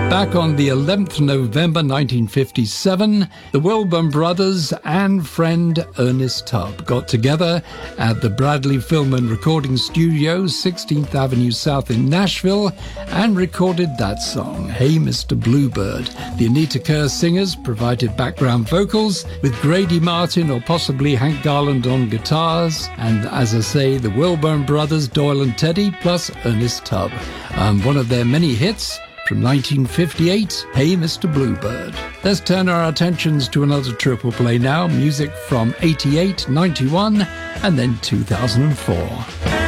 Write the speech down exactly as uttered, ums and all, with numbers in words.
Back on the eleventh of November nineteen fifty-seven, the Wilburn brothers and friend Ernest Tubb got together at the Bradley Film and Recording Studios, sixteenth Avenue South in Nashville, and recorded that song, Hey Mister Bluebird. The Anita Kerr singers provided background vocals, with Grady Martin or possibly Hank Garland on guitars, and as I say, the Wilburn brothers, Doyle and Teddy, plus Ernest Tubb. Um, one of their many hits from nineteen fifty-eight, Hey Mister Bluebird. Let's turn our attentions to another triple play now, music from eighty-eight, ninety-one, and then two thousand four.